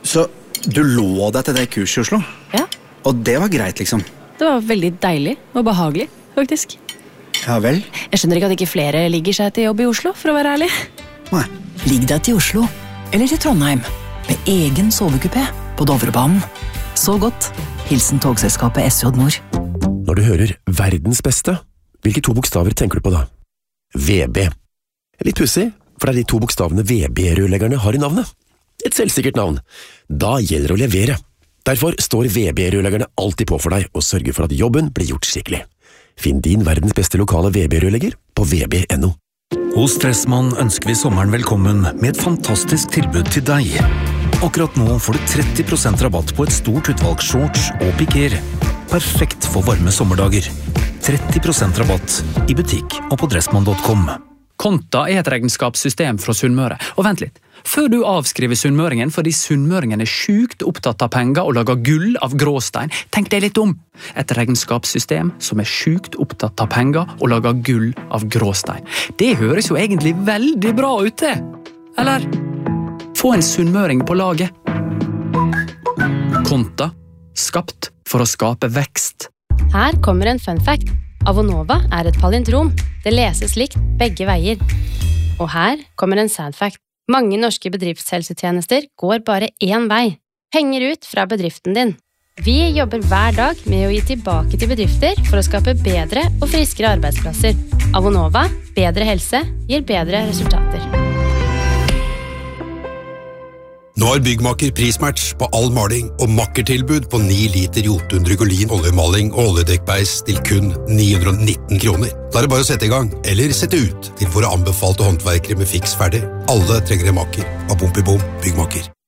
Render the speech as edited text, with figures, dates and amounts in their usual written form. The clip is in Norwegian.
Så du lå deg til det kurset I Oslo? Ja. Og det var greit, liksom? Det var veldig deilig og behagelig, faktisk. Ja vel? Jeg skjønner ikke at ikke flere ligger seg til jobb I Oslo, for å være ærlig. Nei. Ligg deg til Oslo, eller til Trondheim, med egen sovekupé på Dovrebanen. Så godt. Hilsen togselskapet SJ Nord. Når du hører verdens beste, hvilke 2 bokstaver tenker du på da? VB. Litt pussig, for det de 2 bokstavene VB-rørleggerne har I navnet. Et selvsikkert navn. Da gjelder det å levere. Derfor står VB-rørleggerne alltid på for deg og sørger for at jobben blir gjort skikkelig. Finn din verdens beste lokale VB-rørlegger på vb.no. Hos Dressmann ønsker vi sommeren velkommen med et fantastisk tilbud til deg. Akkurat nå får du 30% rabatt på et stort utvalg shorts og piker. Perfekt for varme sommerdager. 30% rabatt I butikk og på dressmann.com. Konta et regnskapssystem fra Sunnmøre. Og vent litt, før du avskriver sunnmøringen fordi sunnmøringen sjukt opptatt av penger og lager gull av gråstein, tenk deg litt om. Et regnskapssystem som sjukt opptatt av penger og lager gull av gråstein. Det høres jo egentlig veldig bra ut det. Eller? Få en sunnmøring på laget. Konta, skapt for å skape vekst. Her kommer en fun fact. Avonova et palindrom. Det leses likt begge veier. Og her kommer en sad fact. Mange norske bedriftshelsetjenester går bare én vei. Penger ut fra bedriften din. Vi jobber hver dag med å gi tilbake til bedrifter for å skape bedre og friskere arbeidsplasser. Avonova, bedre helse, gir bedre resultater. Nå har Byggmaker prismatch på all maling og makkertilbud på 9 liter Jotun Drygolin oljemaling og oljedekkbeis til kun 919 kroner. Da det bare å sette I gang, eller sette ut til våre anbefalte håndverkere med fiks ferdig. Alle trenger en maker. Av Bom Byggmaker.